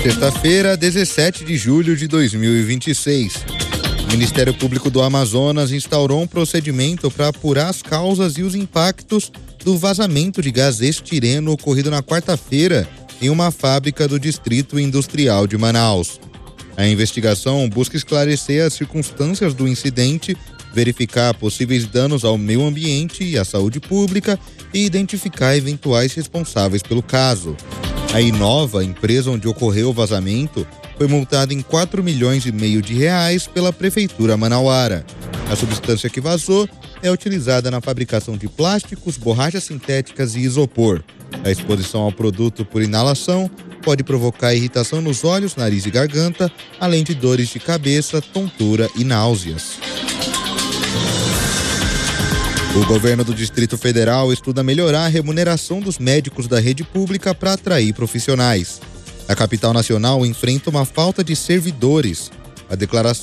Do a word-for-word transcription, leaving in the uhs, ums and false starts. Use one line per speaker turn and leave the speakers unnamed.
Sexta-feira, dezessete de julho de dois mil e vinte e seis. O Ministério Público do Amazonas instaurou um procedimento para apurar as causas e os impactos do vazamento de gás estireno ocorrido na quarta-feira em uma fábrica do Distrito Industrial de Manaus. A investigação busca esclarecer as circunstâncias do incidente, verificar possíveis danos ao meio ambiente e à saúde pública e identificar eventuais responsáveis pelo caso. A Inova, empresa onde ocorreu o vazamento, foi multada em quatro milhões e meio de reais pela Prefeitura manauara. A substância que vazou é utilizada na fabricação de plásticos, borrachas sintéticas e isopor. A exposição ao produto por inalação pode provocar irritação nos olhos, nariz e garganta, além de dores de cabeça, tontura e náuseas. O governo do Distrito Federal estuda melhorar a remuneração dos médicos da rede pública para atrair profissionais. A capital nacional enfrenta uma falta de servidores. A declaração